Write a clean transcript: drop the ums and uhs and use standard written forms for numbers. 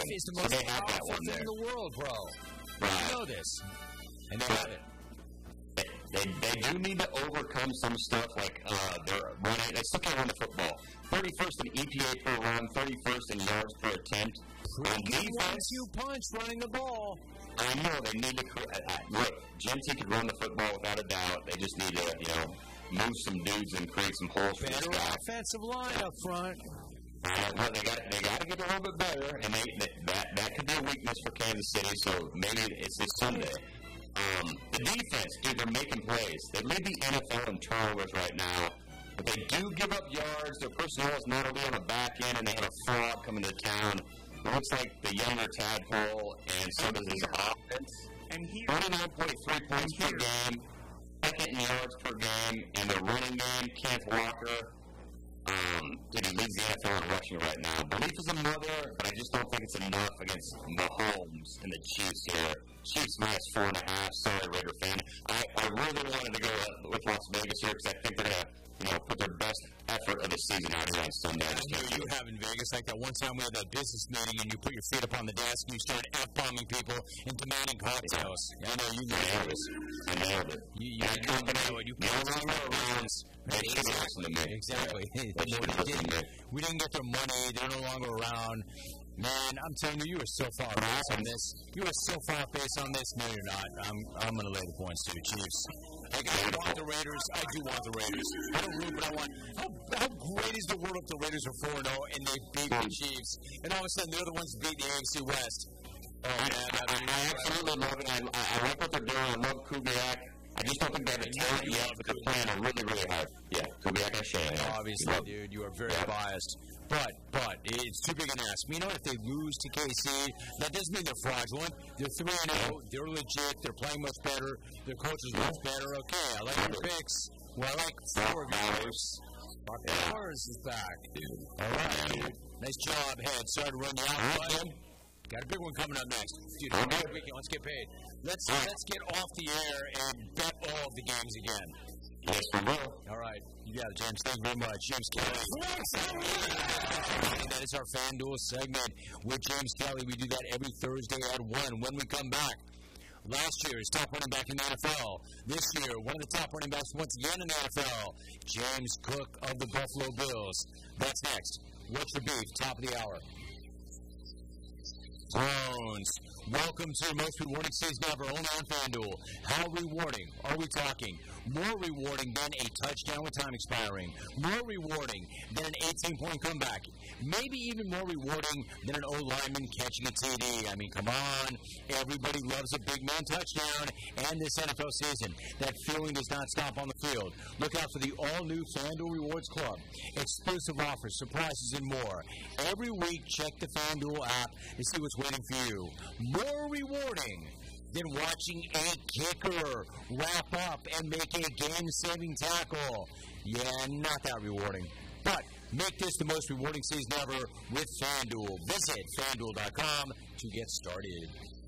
is the most powerful thing in the world, bro. Right. You know this. And they have it. They do need to overcome some stuff like they're running. They still can't run the football. 31st in EPA per run, 31st in yards per attempt. On defense, you punch running the ball. I know they need to. Look, Genty could run the football without a doubt. They just need to, move some dudes and create some holes for this guy. Offensive line up front. Well, they got to get a little bit better, and that could be a weakness for Kansas City. So maybe it's this Sunday. The defense, dude, they're making plays. They lead the NFL in turnovers right now, but they do give up yards. Their personnel is not only on the back end, and they have a fraud coming to town. It looks like the younger Tadpole, and so does his offense. 29.3 points per game, second in yards per game, and their running man, Kenneth Walker, he leads the NFL in rushing right now. Belief is a mother, but I just don't think it's enough against Mahomes and the Chiefs here. Chiefs minus 4.5. Sorry, Raider fan. I really wanted to go with Las Vegas here because I think they're going to put their best effort of the season out here on Sunday. I know you have in Vegas, like that one time we had that business meeting and you put your feet up on the desk and you started F-bombing people and demanding cocktails. I know you nailed it. I nailed it. You know it. You put it around. They should listen to me. Exactly. We didn't get their money. They're no longer around. Man, I'm telling you, you are so far based on this. You are so far based on this. No, you're not. I'm going to lay the points to the Chiefs. Like, I want the Raiders. I do want the Raiders. I don't root, but I want. How great is the world if the Raiders are 4-0 and they beat the Chiefs, and all of a sudden they're the ones who beat the AFC West? Oh, man. I absolutely love it. I like what they're doing. I love Kubiak. I just don't think they have the talent yet, but they're playing really, really hard. Yeah, Kubiak and Shanahan. Obviously, dude, you are very biased. But it's too big an ask. You know, if they lose to KC, that doesn't mean they're fraudulent. They're 3-0. They're legit. They're playing much better. Their coach is much better. Okay, I like your picks. Well, I like $4. $4 is back, dude. All right, dude. Nice job, Head. Sorry to run you out, buddy. Got a big one coming up next. Dude, have a good weekend. Let's get paid. Let's get off the air and bet all of the games again. Yes, we will. All right. You got it, James. Thank you very much. James Kelly. That is our FanDuel segment with James Kelly. We do that every Thursday at 1 when we come back. Last year, his top running back in the NFL. This year, one of the top running backs once again in the NFL, James Cook of the Buffalo Bills. That's next. What's your beef? Top of the hour. Browns. Welcome to the most rewarding season ever, only on FanDuel. How rewarding are we talking? More rewarding than a touchdown with time expiring. More rewarding than an 18-point comeback. Maybe even more rewarding than an O-lineman catching a TD. I mean, come on. Everybody loves a big man touchdown. And this NFL season, that feeling does not stop on the field. Look out for the all-new FanDuel Rewards Club. Exclusive offers, surprises, and more. Every week, check the FanDuel app to see what's waiting for you. More rewarding than watching a kicker wrap up and make a game-saving tackle. Yeah, not that rewarding. But make this the most rewarding season ever with FanDuel. Visit FanDuel.com to get started.